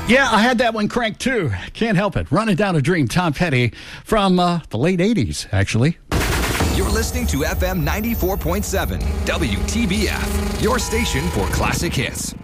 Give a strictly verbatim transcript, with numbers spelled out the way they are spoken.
Yeah, I had that one cranked too. Can't help it. Running Down a Dream, Tom Petty from uh, the late eighties, actually. You're listening to F M ninety-four point seven, W T B F, your station for classic hits.